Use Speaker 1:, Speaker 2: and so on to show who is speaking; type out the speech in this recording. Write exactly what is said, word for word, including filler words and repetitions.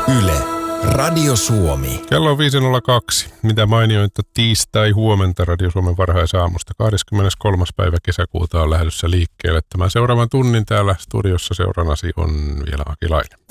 Speaker 1: Yle, Radio Suomi.
Speaker 2: Kello on viisi nolla kaksi. Mitä mainiointa tiistai huomenta Radio Suomen varhaisaamusta. kahdeskymmeneskolmas päivä kesäkuuta on lähdössä liikkeelle. Tämän seuraavan tunnin täällä studiossa seurannasi on vielä Aki Laine.